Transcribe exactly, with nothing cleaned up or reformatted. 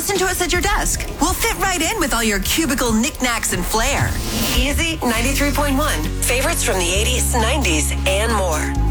listen to us at your desk. We'll fit right in with all your cubicle knickknacks and flair. Easy ninety-three point one. Favorites from the eighties, nineties, and more.